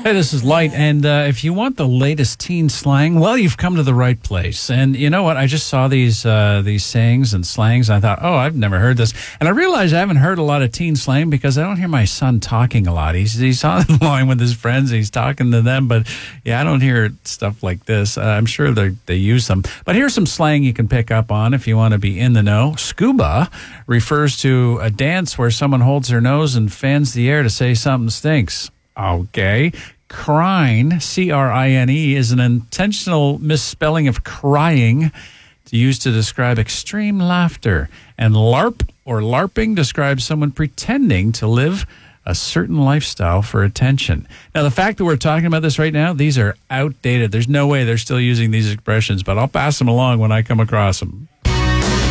Hey, this is Light, and if you want the latest teen slang, well, you've come to the right place. And you know what? I just saw these sayings and slangs, and I thought, oh, I've never heard this. And I realized I haven't heard a lot of teen slang because I don't hear my son talking a lot. He's on the line with his friends, and he's talking to them, but yeah, I don't hear stuff like this. I'm sure they use them. But here's some slang you can pick up on if you want to be in the know. Scuba refers to a dance where someone holds their nose and fans the air to say something stinks. Okay. Crine, C-R-I-N-E, is an intentional misspelling of crying used to describe extreme laughter. And LARP or LARPing describes someone pretending to live a certain lifestyle for attention. Now, the fact that we're talking about this right now, these are outdated. There's no way they're still using these expressions, but I'll pass them along when I come across them.